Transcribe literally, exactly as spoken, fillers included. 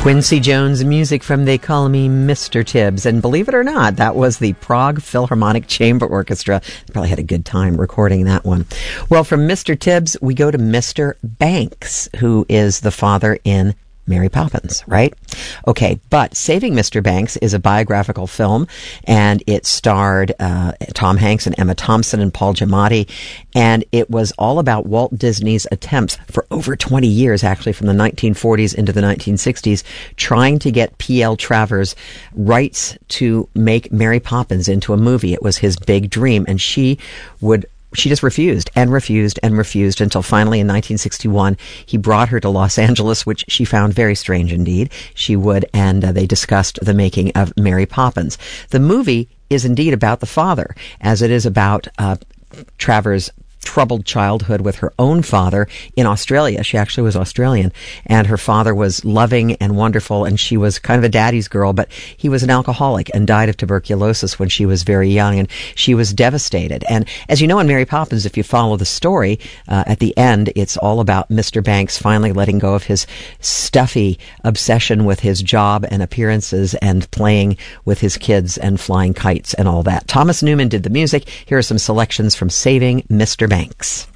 Quincy Jones music from They Call Me Mister Tibbs. And believe it or not, that was the Prague Philharmonic Chamber Orchestra. They probably had a good time recording that one. Well, from Mister Tibbs, we go to Mister Banks, who is the father in Mary Poppins, right? Okay, but Saving Mister Banks is a biographical film, and it starred uh, Tom Hanks and Emma Thompson and Paul Giamatti, and it was all about Walt Disney's attempts for over twenty years, actually, from the nineteen forties into the nineteen sixties, trying to get P L Travers rights to make Mary Poppins into a movie. It was his big dream, and she would She just refused and refused and refused until finally in nineteen sixty-one, he brought her to Los Angeles, which she found very strange indeed. She would, and uh, they discussed the making of Mary Poppins. The movie is indeed about the father, as it is about uh, Travers' troubled childhood with her own father in Australia. She actually was Australian, and her father was loving and wonderful, and she was kind of a daddy's girl, but he was an alcoholic and died of tuberculosis when she was very young, and she was devastated. And as you know, in Mary Poppins, if you follow the story, uh, at the end, it's all about Mister Banks finally letting go of his stuffy obsession with his job and appearances and playing with his kids and flying kites and all that. Thomas Newman did the music. Here are some selections from Saving Mister Banks. Banks.